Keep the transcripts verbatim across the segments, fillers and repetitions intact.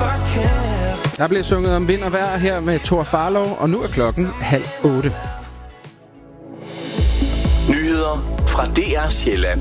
forkert. Der bliver sunget om vind og vejr her med Thor Farlov, og nu er klokken halv otte. Nyheder fra D R Sjælland.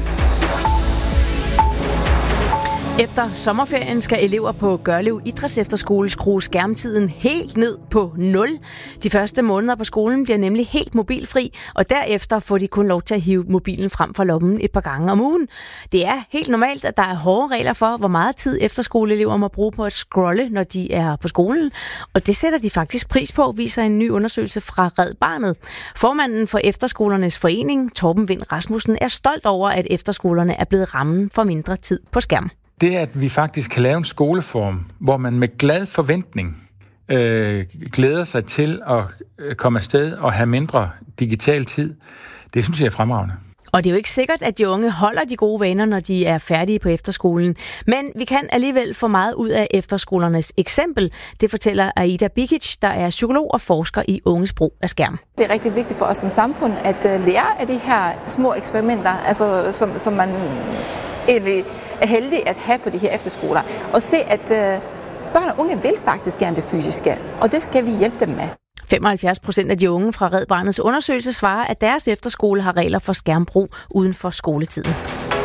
Efter sommerferien skal elever på Gørlev Idrætsefterskole skrue skærmtiden helt ned på nul. De første måneder på skolen bliver nemlig helt mobilfri, og derefter får de kun lov til at hive mobilen frem fra lommen et par gange om ugen. Det er helt normalt, at der er hårde regler for, hvor meget tid efterskoleelever må bruge på at scrolle, når de er på skolen. Og det sætter de faktisk pris på, viser en ny undersøgelse fra Red Barnet. Formanden for Efterskolernes Forening, Torben Vind Rasmussen, er stolt over, at efterskolerne er blevet rammen for mindre tid på skærm. Det, at vi faktisk kan lave en skoleform, hvor man med glad forventning øh, glæder sig til at komme afsted og have mindre digital tid, det synes jeg er fremragende. Og det er jo ikke sikkert, at de unge holder de gode vaner, når de er færdige på efterskolen. Men vi kan alligevel få meget ud af efterskolernes eksempel. Det fortæller Aida Bikic, der er psykolog og forsker i unges brug af skærm. Det er rigtig vigtigt for os som samfund at lære af de her små eksperimenter, altså som, som man egentlig er heldig at have på de her efterskoler. Og se, at børn og unge vil faktisk gerne det fysiske, og det skal vi hjælpe dem med. femoghalvfjerds procent af de unge fra Red Barnets undersøgelse svarer, at deres efterskole har regler for skærmbrug uden for skoletiden.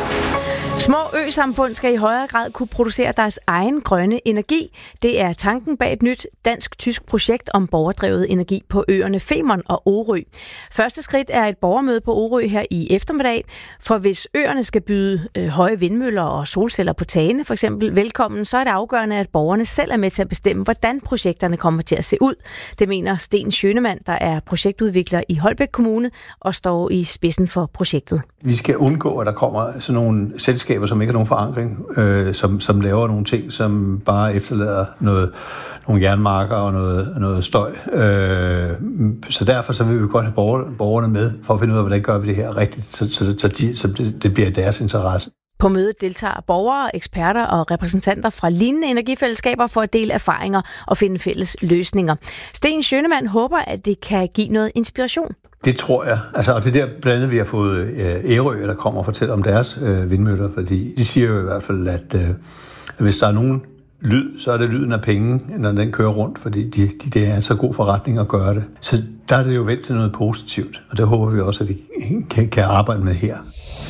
Små øsamfund skal i højere grad kunne producere deres egen grønne energi. Det er tanken bag et nyt dansk-tysk projekt om borgerdrevet energi på øerne Femern og Orø. Første skridt er et borgermøde på Orø her i eftermiddag, for hvis øerne skal byde øh, høje vindmøller og solceller på tagene for eksempel velkommen, så er det afgørende, at borgerne selv er med til at bestemme, hvordan projekterne kommer til at se ud. Det mener Sten Schønemann, der er projektudvikler i Holbæk Kommune og står i spidsen for projektet. Vi skal undgå, at der kommer sådan nogle selskaber, som ikke har nogen forankring, øh, som, som laver nogle ting, som bare efterlader noget, nogle jernmarker og noget, noget støj. Øh, så derfor så vil vi godt have borger, borgerne med, for at finde ud af, hvordan gør vi det her rigtigt, så, så, så, de, så det, det bliver deres interesse. På mødet deltager borgere, eksperter og repræsentanter fra lignende energifællesskaber for at dele erfaringer og finde fælles løsninger. Sten Schønemann håber, at det kan give noget inspiration. Det tror jeg. Altså, og det der blandt andet, vi har fået øh, Ærø, der kommer og fortæller om deres øh, vindmøller, fordi de siger jo i hvert fald, at øh, hvis der er nogen lyd, så er det lyden af penge, når den kører rundt, fordi de, de, det er en så god forretning at gøre det. Så der er det jo vendt til noget positivt, og det håber vi også, at vi kan, kan arbejde med her.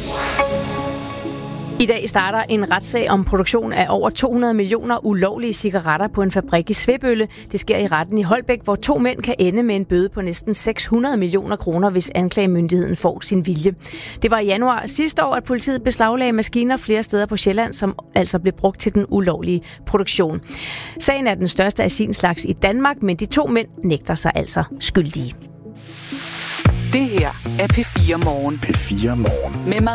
I dag starter en retssag om produktion af over to hundrede millioner ulovlige cigaretter på en fabrik i Svebølle. Det sker i retten i Holbæk, hvor to mænd kan ende med en bøde på næsten seks hundrede millioner kroner, hvis anklagemyndigheden får sin vilje. Det var i januar sidste år, at politiet beslaglagde maskiner flere steder på Sjælland, som altså blev brugt til den ulovlige produktion. Sagen er den største af sin slags i Danmark, men de to mænd nægter sig altså skyldige. Det her er P fire Morgen. P fire Morgen. Med